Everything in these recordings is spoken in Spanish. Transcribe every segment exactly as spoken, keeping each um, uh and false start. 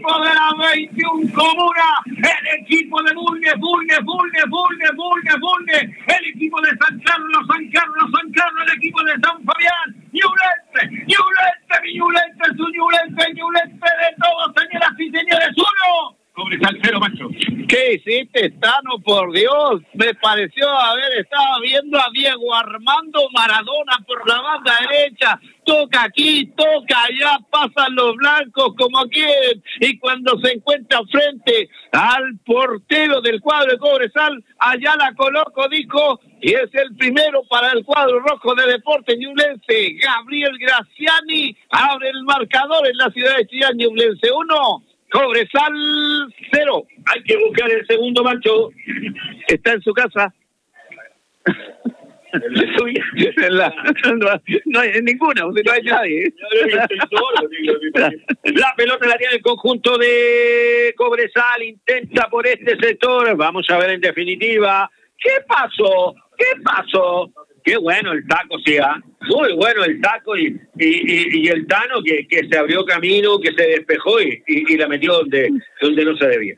equipo de la veintiuna Comuna, el equipo de Bulnes, Bulnes, Bulnes, Bulnes, Bulnes, Bulnes, el equipo de San Carlos, San Carlos, San Carlos, el equipo de San Fabián, Ñublense, Ñublense, mi Ñublense, su Ñublense, Ñublense de todos, señoras y señores, uno. Cobresal cero, macho. ¿Qué hiciste, Tano? Por Dios, me pareció haber estado viendo a Diego Armando Maradona por la banda derecha. Toca aquí, toca allá, pasan los blancos como quieren. Y cuando se encuentra frente al portero del cuadro de Cobresal, allá la coloco, dijo, y es el primero para el cuadro rojo de Deportes Ñublense. Gabriel Graciani abre el marcador en la ciudad de Chillán. Ñublense uno. Cobresal cero. Hay que buscar el segundo, macho. Está en su casa. En la, no, no hay en ninguna, no hay nadie. La pelota la tiene el conjunto de Cobresal, intenta por este sector. Vamos a ver en definitiva. ¿Qué pasó? ¿Qué pasó? Qué bueno el taco, sí, ¿eh? Muy bueno el taco y, y, y, y el Tano que, que se abrió camino, que se despejó y, y, y la metió donde, donde no se debía.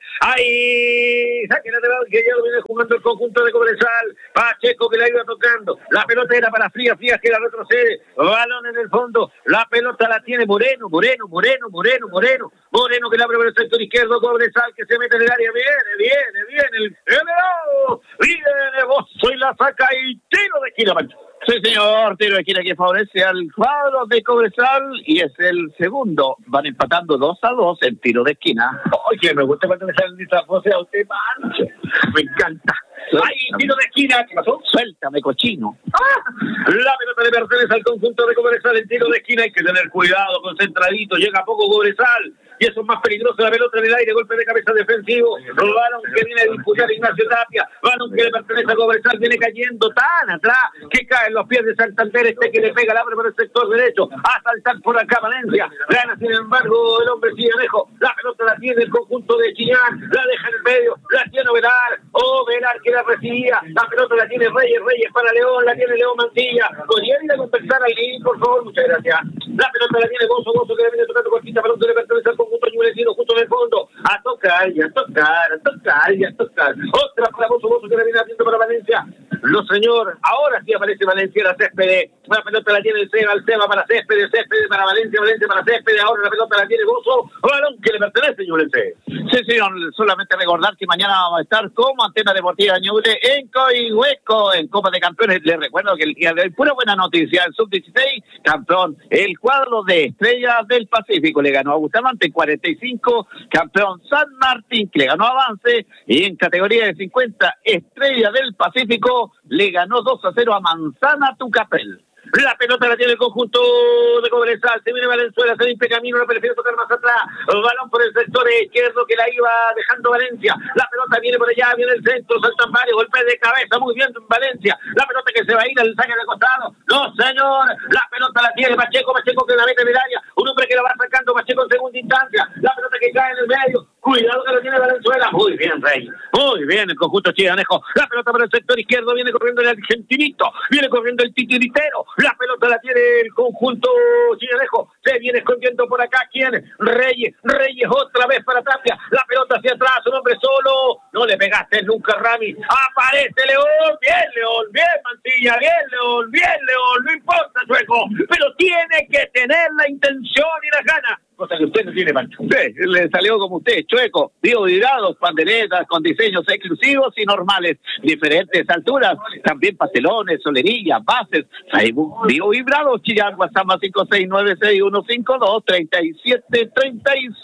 ¡Ahí! Saque lateral que ya lo viene jugando el conjunto de Cobresal. Pacheco que la iba tocando. La pelota era para Frías, Frías que la retrocede. Balón en el fondo. La pelota la tiene Moreno, Moreno, Moreno, Moreno, Moreno. Moreno que la abre por el sector izquierdo. Cobresal que se mete en el área. Viene, viene, viene. El generado. Viene Bozo y la saca y tiro de esquina, Pancho. Sí, señor, tiro de esquina que favorece al cuadro de Cobresal y es el segundo. Van empatando dos a dos en tiro de esquina. Oye, me gusta cuando me salen esas voces a usted, Pancho. Me encanta. ¡Ay, tiro de esquina! ¿Qué pasó? Suéltame, cochino. ¡Ah! La pelota le pertenece al conjunto de Cobresal en tiro de esquina. Hay que tener cuidado, concentradito. Llega poco Cobresal. Y eso es más peligroso, la pelota en el aire, golpe de cabeza defensivo. Balón que viene a disputar Ignacio Tapia. Balón que le pertenece a Cobresal, viene cayendo tan atrás que cae en los pies de Santander. Este que le pega, la abre por el sector derecho. A saltar por acá Valencia. Gana, sin embargo, el hombre sigue lejos. La pelota la tiene el conjunto de Chillán. La deja en el medio. La tiene Ovelar. Ovelar que la recibía. La pelota la tiene Reyes. Reyes para León. La tiene León Mantilla. ¿Podría ir a compensar al Lili, por favor? Muchas gracias. La pelota la tiene Gozo. Gozo que le viene tocando cortita. Balón que le pertenece al conjunto ñublencino justo en el fondo. A tocar y a tocar, a tocar y a tocar. Otra para Gozo. Gozo que le viene haciendo para Valencia. No, señor. Ahora sí aparece Valencia, la Céspedes. La pelota la tiene el Seba. El Seba para Céspedes. Céspedes para Valencia. Valencia para Céspedes. Ahora la pelota la tiene Gozo. Balón que le pertenece, ñublense. Sí, señor. Solamente recordar que mañana vamos a estar como Antena Deportiva Ñuble en Coihueco, en Copa de Campeones. Les recuerdo que el día de hoy, pura buena noticia, el sub dieciséis, campeón, el cuadro de Estrellas del Pacífico le ganó a Bustamante en cuarenta y cinco, campeón San Martín, que le ganó a Avance, y en categoría de cincuenta, Estrellas del Pacífico le ganó dos a cero a Manzana Tucapel. La pelota la tiene el conjunto de Cobresal. Se viene Valenzuela, se limpia camino, no prefiere tocar más atrás. El balón por el sector izquierdo que la iba dejando Valencia. La pelota viene por allá, viene el centro, saltan varios, golpe de cabeza, muy bien Valencia. La pelota que se va a ir al saque de costado. No, señor, la pelota la tiene Pacheco, Pacheco que la mete en el área. Un hombre que la va sacando, Pacheco en segunda instancia. La pelota que cae en el medio. Cuidado que lo tiene Valenzuela. Muy bien, Rey. Muy bien, el conjunto chillanejo. La pelota por el sector izquierdo, viene corriendo el argentinito. Viene corriendo el titiritero. La pelota la tiene el conjunto chillanejo. Se viene escondiendo por acá. ¿Quién? Reyes. Reyes otra vez para Tapia. La pelota hacia atrás. Un hombre solo. No le pegaste nunca, Rami. Aparece León. Bien, León. Bien, Mantilla. Bien, León. Bien, León. No importa, Chueco. Pero tiene que tener la intención y las ganas. Cosa que usted no tiene, Pancho. Sí, le salió como usted, chueco, biovibrados, panderetas con diseños exclusivos y normales, diferentes alturas, también pastelones, solerillas, bases, Facebook, biovibrados, Chillán, WhatsApp más cinco seis nueve seis uno cinco dos tres siete tres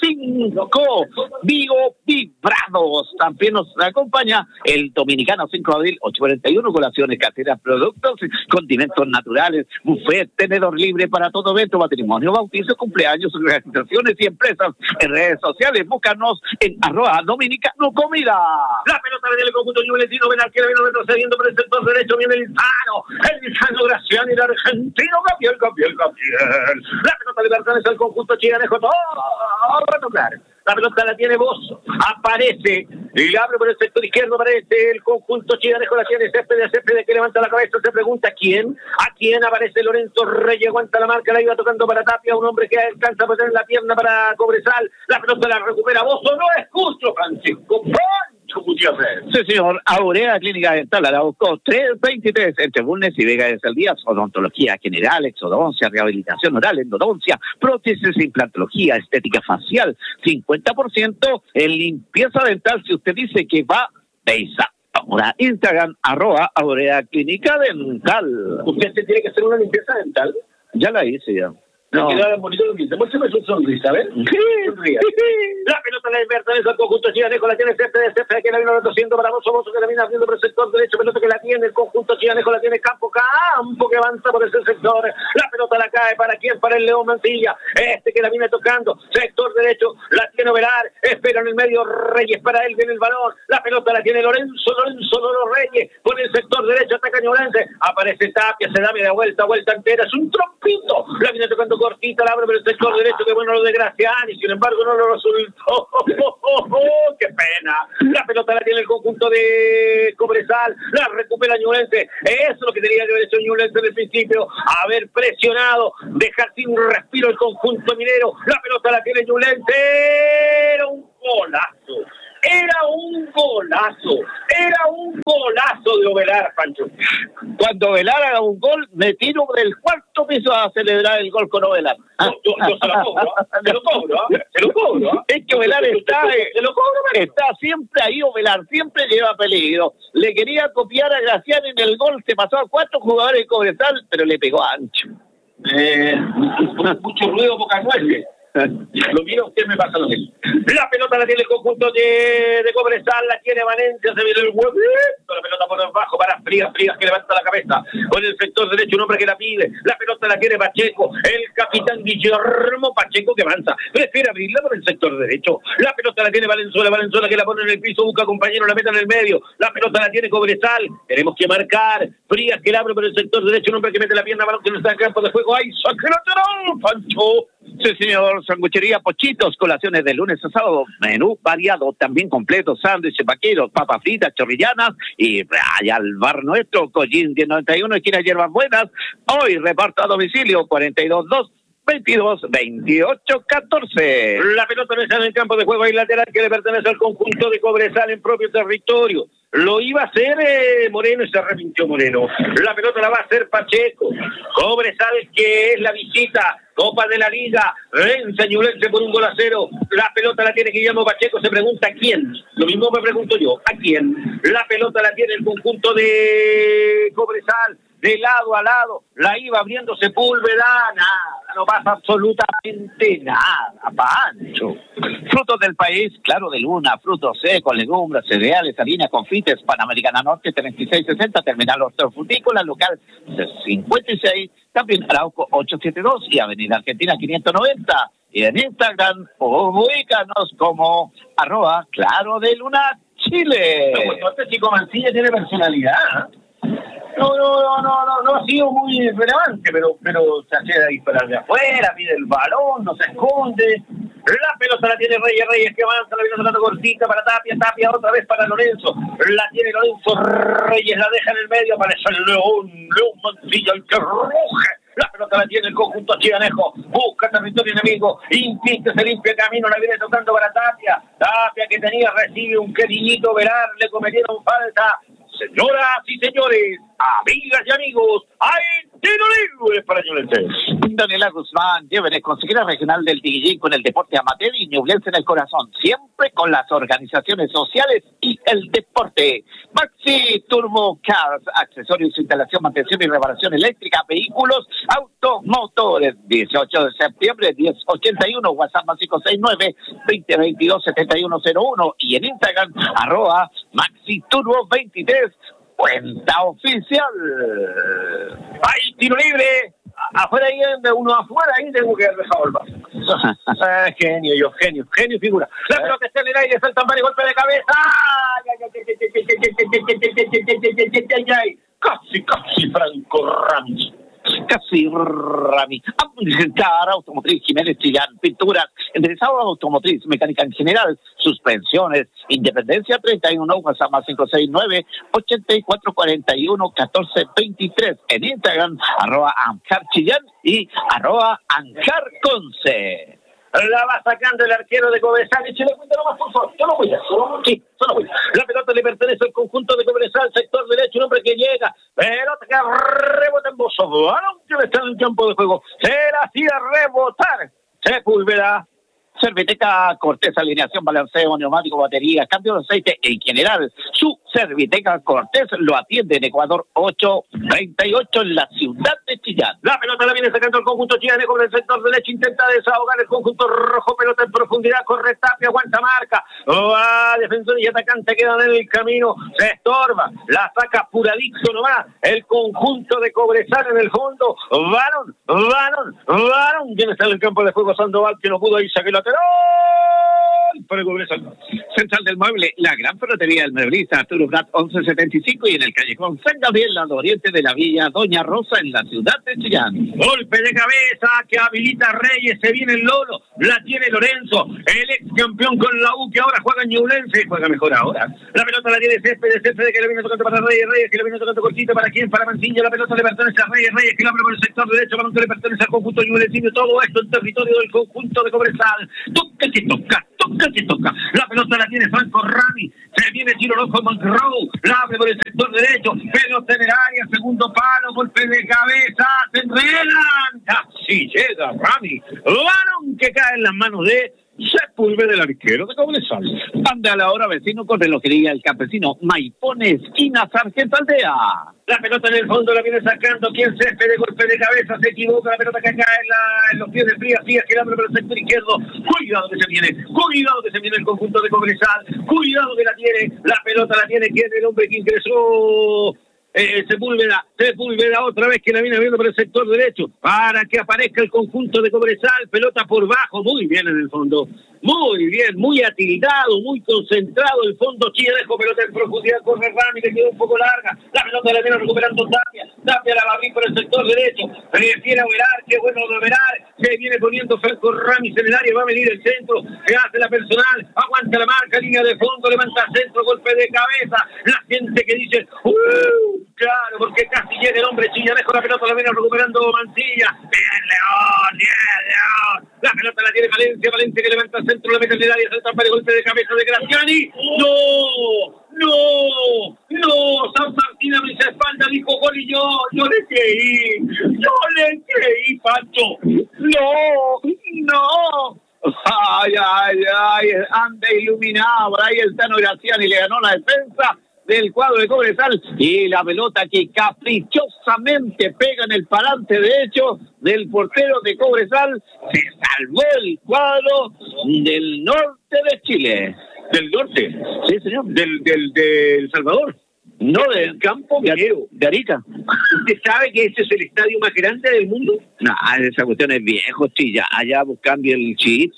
cinco, biovibrados. También nos acompaña el dominicano cinco de abril, ocho cuarenta y uno, colaciones caseras, productos, condimentos naturales, buffet, tenedor libre para todo evento, matrimonio, bautizo, cumpleaños, organización y empresas. En redes sociales, búscanos en arroba dominicano comida. La pelota viene el conjunto ñublencino, ven arquero, viene retrocediendo por el sector derecho, viene el Tano, el Lisandro Graciani, el argentino, Gabriel, Gabriel, Gabriel. La pelota le pertenece al conjunto chillanejo, todo va a tocar. La pelota la tiene Bozo. Aparece Y le abre por el sector izquierdo, aparece el conjunto chiganejo, la tiene Céspedes, Céspedes que levanta la cabeza, se pregunta quién, a quién aparece Lorenzo Reyes, aguanta la marca, la iba tocando para Tapia, un hombre que alcanza a poner la pierna para Cobresal, la pelota la recupera Bozo, no escucho, Francisco Pancho Gutiérrez. Sí, señor, Aurea Clínica Dental, Arauco tres veintitrés, entre Bulnes y Vega de Saldías, odontología general, exodoncia, rehabilitación oral, endodoncia, prótesis, implantología, estética facial, cincuenta por ciento en limpieza dental, si usted dice que va, Beisa. Ahora, Instagram, arroba Aurea Clínica Dental. ¿Usted se tiene que hacer una limpieza dental? Ya la hice ya. No. Queda bonito lo que dice. Muéstrame su sonrisa, ¿ves? Sonría. La pelota la inversa en el conjunto chiganejo, la tiene Céspedes, Céspedes que la vino retorciendo para Bozo, Bozo que la viene abriendo por el sector derecho, pelota que la tiene el conjunto chiganejo, la tiene Campo, Campo que avanza por ese sector, la pelota la cae, ¿para quién? Para el León Mancilla, este que la viene tocando, sector derecho, la tiene Ovelar, espera en el medio Reyes, para él viene el balón, la pelota la tiene Lorenzo, Lorenzo Lolo Reyes, por el sector derecho, ataca Ñublense, aparece Tapia, se da media vuelta, vuelta entera, es un trompito, la viene tocando cortita, la abre por el sector derecho, que bueno lo de Graciani, sin embargo no lo resultó. Oh, oh, oh, oh, oh, ¡qué pena! La pelota la tiene el conjunto de Cobresal, la recupera Ñublense, eso es lo que tenía que haber hecho Ñublense en el principio, haber presionado, dejar sin respiro el conjunto minero, la pelota la tiene Ñublense, era un golazo. Era un golazo, era un golazo de Ovelar, Pancho. Cuando Ovelar haga un gol, me tiro del cuarto piso a celebrar el gol con Ovelar. Yo, yo, yo se lo cobro, se lo cobro, se lo cobro. Es que Ovelar está, se lo cobro, está siempre ahí, Ovelar, siempre lleva peligro. Le quería copiar a Graciani en el gol, se pasó a cuatro jugadores de Cobresal, pero le pegó ancho. Eh, mucho ruido, pocas nueces. Lo mío, usted me pasa lo mismo. La pelota la tiene el conjunto de, de Cobresal, la tiene Valencia, se viene el huevo, la pelota por debajo para Frías, Frías que levanta la cabeza, con el sector derecho un hombre que la pide, la pelota la tiene Pacheco, el capitán Guillermo Pacheco que avanza, prefiere abrirla por el sector derecho, la pelota la tiene Valenzuela, Valenzuela que la pone en el piso, busca compañero, la meta en el medio, la pelota la tiene Cobresal, tenemos que marcar, Frías que la abre por el sector derecho, un hombre que mete la pierna, balón que no está en campo de juego, ¡ay, saque lateral, Pancho! Sí, señor, sanguchería Pochitos, colaciones de lunes a sábado, menú variado, también completo, sándwiches, vaqueros, papas fritas, chorrillanas y allá al bar nuestro, Collín diez noventa y uno, esquina Hierbas Buenas, hoy reparto a domicilio cuarenta y dos dos veintidós veintiocho catorce. La pelota no está en el campo de juego, hay lateral que le pertenece al conjunto de Cobresal en propio territorio. Lo iba a hacer eh, Moreno y se arrepintió Moreno. La pelota la va a hacer Pacheco. Cobresal que es la visita, Copa de la Liga, vence a Ñublense por un gol a cero. La pelota la tiene Guillermo Pacheco, se pregunta ¿quién? Lo mismo me pregunto yo, ¿a quién? La pelota la tiene el conjunto de Cobresal, de lado a lado, la iba abriendo Sepúlveda, nada, no pasa absolutamente nada, Pancho. Frutos del país, claro de luna, frutos secos, legumbres, cereales, harina, confites, Panamericana Norte, treinta y seis sesenta, Terminal Hortofrutícola, local cincuenta y seis, también Arauco ochocientos setenta y dos y Avenida Argentina quinientos noventa. Y en Instagram, ubícanos como arroba claro de luna Chile. Pero este chico Mancilla tiene personalidad. No, no, no, no, no, no ha sido muy relevante, pero, pero se hace a disparar de afuera, pide el balón, no se esconde. La pelota la tiene Reyes, Reyes que avanza, la viene tocando cortita para Tapia, Tapia otra vez para Lorenzo. La tiene Lorenzo Reyes, la deja en el medio, aparece el León, León Mancilla, el que ruge. La pelota la tiene el conjunto chiganejo, busca territorio enemigo, insiste, se limpia el camino, la viene tocando para Tapia. Tapia que tenía, recibe un queriñito Velar, le cometieron falta. Señoras y señores, amigas y amigos, hay tiro libre para Ñublense. Daniela Guzmán, llévenes conseguir regional del Tiguillín con el deporte amateur y Ñublense en el corazón, siempre con las organizaciones sociales y el deporte. Maxi Turbo Cars, accesorios, instalación, mantención y reparación eléctrica, vehículos, automotores. dieciocho de septiembre, diez ochenta y uno, WhatsApp más cinco seis nueve, veinte veintidós, setenta y uno cero uno y en Instagram, arroba Maxi Turbo veintitrés. Cuenta oficial. ¡Hay tiro libre! Afuera ahí, uno afuera ahí tengo que haber dejado el vaso. Ah, genio, yo, genio, genio figura. La pelota está en el aire, saltan varios golpes de cabeza. ¡Ay, ay, ay, ay, ay, ay, ay, ay, ay, ay, ay! Casi, casi Franco Ramos. casi Rami. Cara Automotriz Jiménez Chillán, pinturas, enderezado automotriz, mecánica en general, suspensiones, Independencia treinta y uno, WhatsApp más cinco seis nueve, ochenta y cuatro cuarenta y uno, catorce veintitrés, en Instagram, arroba Ancar Chillán y arroba Ancar Conce. La va sacando el arquero de Cobresal. Échale cuenta nomás, por favor. Solo cuida, solo, sí, solo cuida. La pelota le pertenece al conjunto de Cobresal, sector derecho, un hombre que llega. Pelota que rebota en Bozo. Balón que está en el campo de juego. Se la hacía rebotar. Sepúlveda. Serviteca Cortés, alineación, balanceo, neumático, batería, cambio de aceite en general. Su Serviteca Cortés lo atiende en Ecuador ocho treinta y ocho en la ciudad de Chillán. La pelota la viene sacando el conjunto chillanejo con el sector derecho, intenta desahogar el conjunto rojo, pelota en profundidad, corre Tapia, aguanta marca. Oh, defensor y atacante quedan en el camino, se estorba, la saca apuradito nomás el conjunto de Cobresal en el fondo. Varón, varón, varón, viene está en el campo de juego Sandoval, que no pudo irse, que la para el Cobresal. Central del Mueble, la gran ferretería del Mebrista, Arturo Prat once setenta y cinco y en el callejón San Gabriel, al oriente de la villa Doña Rosa en la ciudad de Chillán. Golpe de cabeza que habilita Reyes, se viene el Lolo, la tiene Lorenzo, el ex campeón con la U que ahora juega en Ñublense, juega mejor ahora. La pelota la tiene Céspedes, Céspedes que le viene tocando para Reyes, Reyes que le viene tocando cortito para quién, para Mancilla, la pelota le pertenece a Reyes, Reyes que lo abre por el sector derecho, balón que le pertenece al conjunto ñublense, todo esto en territorio del conjunto de Cobresal. Toca que toca, toca que toca. La pelota la tiene Franco Rami. Se viene tiro loco Monroe. La abre por el sector derecho. Pelota en el área. Segundo palo. Golpe de cabeza. Se enredan. Así llega Rami. Balón que cae en las manos de Sepúlveda del arquero de Cobresal. Anda a la hora vecino con relojería El Campesino. Maipone, esquina Sargento Aldea. La pelota en el fondo la viene sacando. Quien Céspedes de golpe de cabeza. Se equivoca. La pelota que cae en, la, en los pies de Frías. Frías que la abre por el sector izquierdo. Cuidado que se viene. Cuidado que se viene el conjunto de Cobresal. Cuidado que la tiene. La pelota la tiene. ¿Quién es el hombre que ingresó? Eh, Sepúlveda, Sepúlveda otra vez que la viene viendo por el sector derecho para que aparezca el conjunto de Cobresal, pelota por bajo, muy bien en el fondo, muy bien, muy atildado, muy concentrado el fondo chilenejo, pelota en profundidad, corre Rami, que quedó un poco larga, la pelota la viene recuperando Tapia, Tapia la va a abrir por el sector derecho, prefiere a Velar, qué bueno de Velar, se viene poniendo Franco Ramis en el área, va a venir el centro, que hace la personal, aguanta la marca, línea de fondo, levanta centro, golpe de cabeza, la gente que dice, ¡uh! Claro, porque casi llega el hombre chillanejo, la pelota la viene recuperando Mancilla. Bien, León, bien, León. La pelota la tiene Valencia, Valencia que levanta el centro, la mete en el área, salta para el golpe de cabeza de Graciani. ¡No! ¡No! ¡No! San Martín a mis espaldas dijo gol y yo, yo le creí. Yo le creí, Pancho. ¡No! ¡No! Ay, ay, ay, anda iluminado, por ahí el Tano Graciani le ganó la defensa del cuadro de Cobresal y la pelota que caprichosamente pega en el parante derecho del portero de Cobresal, se salvó el cuadro del norte de Chile. ¿Del norte? Sí, señor. ¿Del, del, del Salvador? No, del campo minero. De Arica. ¿Usted sabe que ese es el estadio más grande del mundo? No, esa cuestión es viejo, chilla, allá buscando el chip.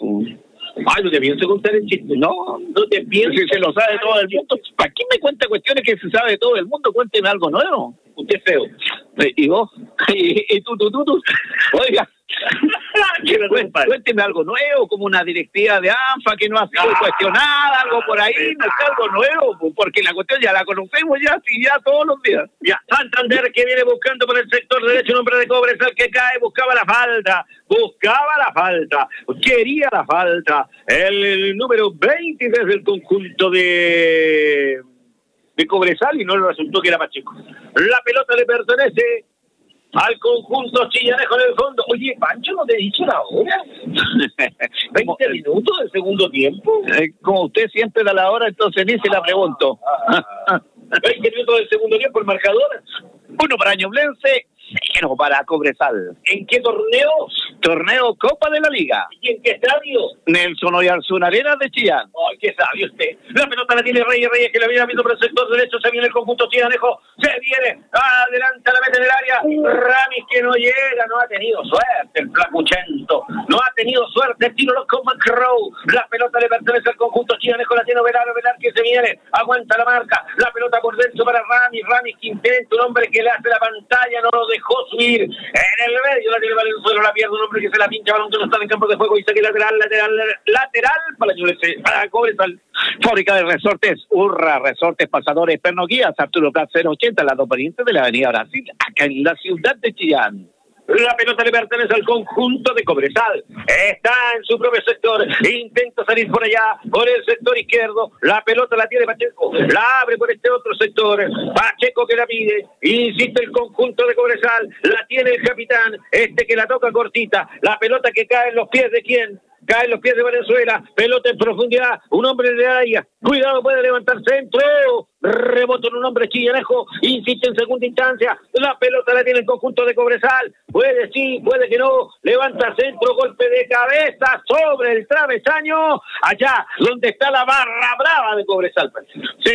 Ay, no te pienso contar el chiste. No, no te pienso. Si se lo sabe todo el mundo. ¿Para qué me cuenta cuestiones que se sabe de todo el mundo? Cuénteme algo nuevo. Usted es feo. ¿Y vos? ¿Y, y tú, tú, tú, tú? Oiga. Cuénteme, cuénteme algo nuevo, como una directiva de ANFA que no ha sido ah, cuestionada, algo por ahí, no es algo nuevo, porque la cuestión ya la conocemos ya, sí, ya todos los días. Ya, Santander que viene buscando por el sector derecho, un hombre de Cobresal que cae, buscaba la falta, buscaba la falta, quería la falta, el, el número veintitrés del conjunto de, de Cobresal y no le resultó que era Pacheco. La pelota le pertenece al conjunto chillanejo en el fondo. Oye, Pancho, ¿no te he dicho la hora? ¿veinte minutos del segundo tiempo? Eh, como usted siempre da la hora, entonces ni se la pregunto. veinte minutos del segundo tiempo, el marcador. Uno para Ñublense, cero para Cobresal. ¿En qué torneo? Torneo Copa de la Liga. ¿Y en qué estadio? Nelson Oyarzún Arena de Chillán. Ay, qué sabio usted. La pelota la tiene Reyes, Reyes que la viene viendo por el sector derecho, se viene el conjunto chillanejo, se viene, adelanta la mete en el área, Ramis que no llega, no ha tenido suerte el flacuchento, no ha tenido suerte, tiro loco McCrow, la pelota le pertenece al conjunto chillanejo, la tiene Velar, Velar que se viene, aguanta la marca, la pelota por dentro para Ramis, Ramis que intenta, un hombre que le hace la pantalla, no lo deja dejó subir en el medio, la tiene Valenzuela, la pierde un hombre que se la pincha, balón que no está en campo de juego y saque lateral, lateral, lateral para Ñublense, para Cobresal. Fábrica de resortes, Urra, resortes, pasadores, pernoguías, Arturo Prat cero ochenta, las dos parientes de la avenida Brasil, acá en la ciudad de Chillán. La pelota le pertenece al conjunto de Cobresal. Está en su propio sector. Intenta salir por allá, por el sector izquierdo. La pelota la tiene Pacheco. La abre por este otro sector. Pacheco que la pide. Insiste el conjunto de Cobresal. La tiene el capitán. Este que la toca cortita. La pelota que cae en los pies de quién. Cae en los pies de Valenzuela. Pelota en profundidad. Un hombre de área. Cuidado, puede levantar centro. Rebote en un hombre chillanejo. Insiste en segunda instancia. La pelota la tiene el conjunto de Cobresal. Puede sí, puede que no. Levanta centro. Golpe de cabeza sobre el travesaño. Allá donde está la barra brava de Cobresal. Sí,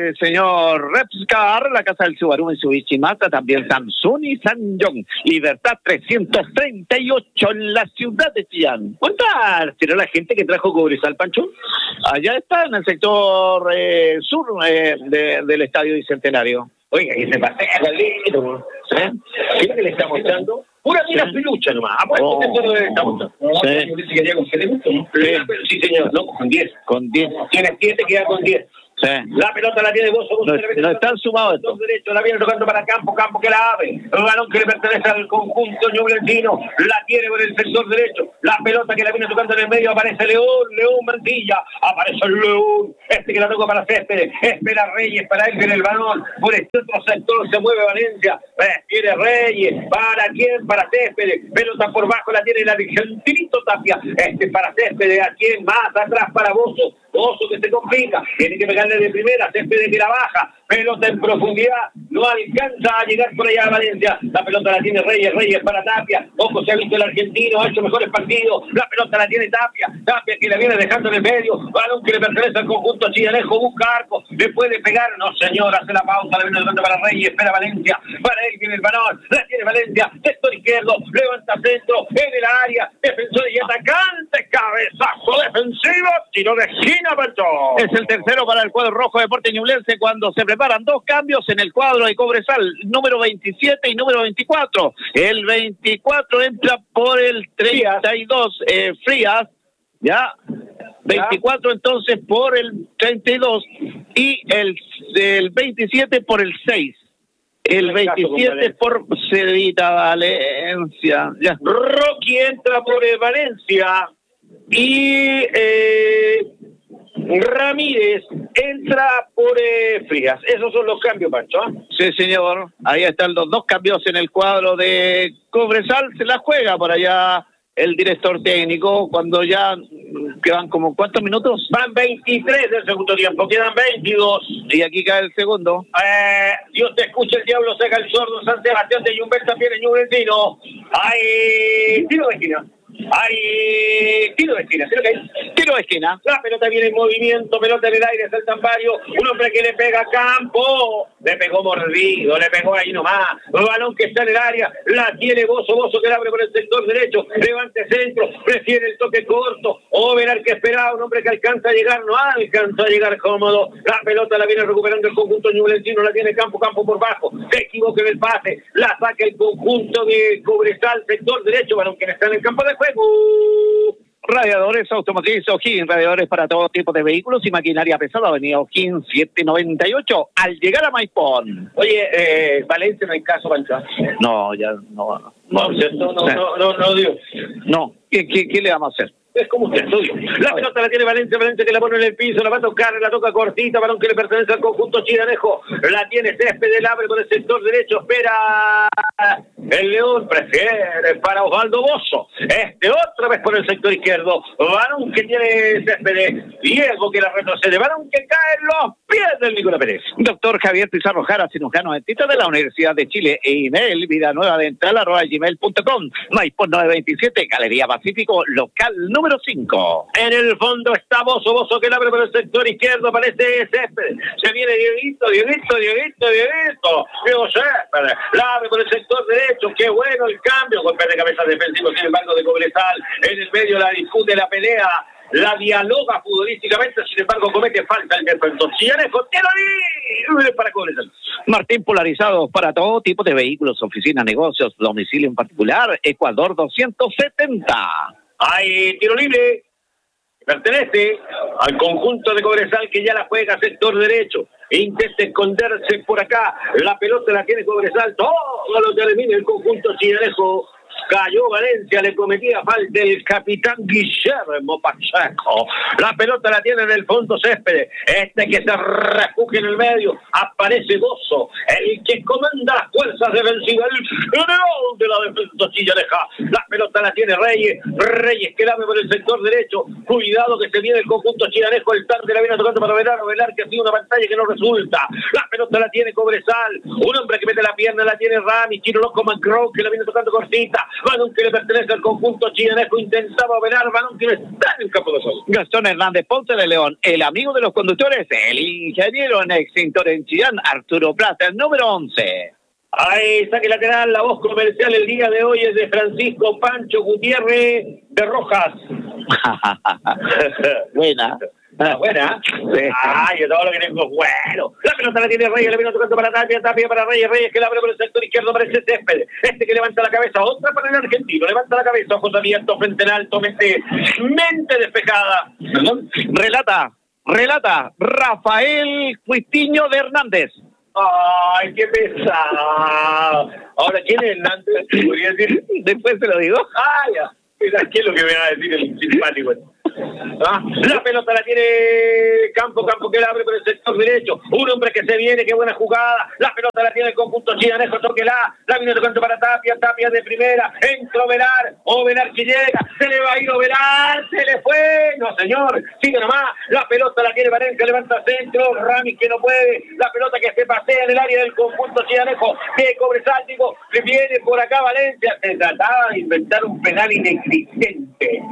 señor Repscar, la casa del Subaru en Subichimata. También Samsung y San John. Libertad trescientos treinta y ocho en la ciudad de Chillán. ¿Cuánta será la gente que trajo Cobresal, Pancho? Allá está en el sector eh, sur eh, de, del Estadio Bicentenario. Oiga, que se pasea, Carlito. ¿Eh? ¿Qué es lo que le está mostrando? Pura mira pilucha nomás. Apuesto Oh. que eso le está mostrando. No, Sí. yo dice que quería con siete puntos, ¿no? Sí. Sí, señor. No, con diez. Con diez. Tiene siete, queda con diez. Sí. La pelota la tiene Bozo. No, no están sumados estos. Derecho, la viene tocando para Campo, Campo que la abre. El balón que le pertenece al conjunto ñublencino. La tiene por el sector derecho. La pelota que la viene tocando en el medio. Aparece León, León Mantilla. Aparece el León. Este que la toca para Céspedes. Espera Reyes para él viene el balón. Por este otro sector se mueve Valencia. Tiene Reyes. ¿Para quién? Para Céspedes. Pelota por bajo la tiene el argentinito Tapia. Este para Céspedes. ¿A quién? Más atrás para Bozo. Bozo que se complica. Tiene que pegarle de primera. Céspedes que la baja. Pelota en profundidad. No alcanza a llegar por allá a Valencia. La pelota la tiene Reyes. Reyes para Tapia. Ojo, se ha visto el argentino. Ha hecho mejores partidos. La pelota la tiene Tapia. Tapia que la viene dejando en el medio. Balón que le pertenece al conjunto chillanejo. Busca arco. Le puede pegar. No, señor. Hace la pausa. La viene tocando para Reyes. Espera Valencia. Para él viene el balón. La tiene Valencia. Sector izquierdo. Levanta centro. En el área. Defensor y atacante. Cabezazo defensivo. Tiro de esquina, Pancho. Es el tercero para el cuadro rojo Deportes Ñublense cuando se preparan dos cambios en el cuadro de Cobresal, número veintisiete y número veinticuatro. El veinticuatro entra por el treinta y dos, eh, Frías, ya. veinticuatro entonces por el treinta y dos y el, el veintisiete por el seis. El veintisiete por Cedita Valencia. Ya. Rocky entra por el Valencia y eh, Ramírez entra por eh, Frías. Esos son los cambios, Pancho. ¿eh? Sí, señor. Ahí están los dos cambios en el cuadro de Cobresal. Se la juega por allá el director técnico cuando ya quedan como ¿cuántos minutos? Van veintitrés del segundo tiempo, quedan veintidós. Y aquí cae el segundo. Eh, Dios te escucha, el diablo saca el sordo. San Sebastián de Yumbel también en Ñublencino. Hay tiro de esquina. Hay tiro de esquina, ¿sí lo que hay? Tiro de esquina. La pelota viene en movimiento, pelota en el aire, saltan varios. Un hombre que le pega a Campo. Le pegó mordido, le pegó ahí nomás. El balón que está en el área, la tiene Bozo, Bozo que la abre por el sector derecho. Levante centro, prefiere el toque corto. Ovelar que esperaba, un hombre que alcanza a llegar, no alcanza a llegar cómodo. La pelota la viene recuperando el conjunto ñublencino, la tiene Campo, Campo por bajo. Se equivoca en el pase, la saca el conjunto de Cobresal, sector derecho, balón que está en el campo de juego. Radiadores automotriz O'Higgins, radiadores para todo tipo de vehículos y maquinaria pesada, avenida O'Higgins setecientos noventa y ocho, al llegar a Maipón. Oye, eh, Valencia no hay caso, Pancho. No, ya no. No, No, ¿cierto? No, no, no, no, Dios. No, ¿qué, qué, qué le vamos a hacer? Es como usted estudio. La pelota la tiene Valencia, Valencia que la pone en el piso, la va a tocar, la toca cortita, balón que le pertenece al conjunto chillanejo. La tiene Céspedes, la abre por el sector derecho, espera el León, prefiere para Osvaldo Bozo. Este otra vez por el sector izquierdo, balón que tiene Céspedes, Diego que la retrocede, balón que cae en los pies del Nicolás Pérez. Doctor Javier Pizarro Jara, cirujano dentista de la Universidad de Chile, e email vida nueva dental arroba gmail punto com. Maipón novecientos veintisiete, Galería Pacífico, local número número cinco. En el fondo está Bozo, Bozo que la abre por el sector izquierdo, aparece Céspedes. Se viene Dieguito, Dieguito, Dieguito, Dieguito. Diego Céspedes, la abre por el sector derecho. Qué bueno el cambio. Golpe de cabeza defensivo, sin embargo, de Cobresal. En el medio la discute, la pelea. La dialoga futbolísticamente, sin embargo, comete falta el defensor. Chillanejo, tiro libre para Cobresal. Martín Polarizados para todo tipo de vehículos, oficinas, negocios, domicilio en particular, Ecuador doscientos setenta. Hay tiro libre. Pertenece al conjunto de Cobresal que ya la juega sector derecho. Intenta esconderse por acá. La pelota la tiene Cobresal. Todo lo termina el conjunto chilenejo. Cayó Valencia, le cometía falta el capitán Guillermo Pacheco. La pelota la tiene en el fondo Céspedes. Este que se refugia en el medio. Aparece Bozo, el que comanda las fuerzas defensivas. El general de la defensa chileneja. La pelota la tiene Reyes. Reyes que la ve por el sector derecho. Cuidado que se viene el conjunto chilenejo. El tarde la viene tocando para Velar. Velar que ha sido una pantalla que no resulta. La pelota la tiene Cobresal. Un hombre que mete la pierna la tiene Rami. Chino loco Macron que la viene tocando cortita. Balón que le pertenece al conjunto chilenejo, intentaba velar, balón que no está en el campo de juego. Gastón Hernández Ponce de León, el amigo de los conductores, el ingeniero en extintor en Chillán, Arturo Plata, el número once. Ahí saque lateral, la voz comercial el día de hoy es de Francisco Pancho Gutiérrez de Rojas. Buena. Ah, buena. Sí. Ay, yo todo lo que tengo es bueno. La pelota la tiene Reyes, le viene tocando para Tapia, Tapia para Reyes, Reyes que la abre por el sector izquierdo, aparece Céspedes. Este que levanta la cabeza, otra para el argentino, levanta la cabeza, ojos abiertos, frente en alto, mente, mente despejada. ¿Perdón? Relata, relata, Rafael Cuitiño de Hernández. Ay, qué pesado. Ahora, ¿quién es Hernández? ¿Podría decir? Después se lo digo. Ah, ya. ¿Qué es lo que me va a decir el simpático? ¿Ah? La pelota la tiene Campo, Campo que la abre por el sector derecho. Un hombre que se viene, qué buena jugada. La pelota la tiene el conjunto chilenejo, toquela. La viene tocando para Tapia, Tapia de primera. Entra Ovelar, Ovelar que llega. Se le va a ir Ovelar, se le fue. No, señor, sigue nomás. La pelota la tiene Valencia, levanta centro. Ramis que no puede. La pelota que se pasea en el área del conjunto chilenejo. Que Cobresal, digo, que viene por acá Valencia. Se trataba de inventar un penal inexistente.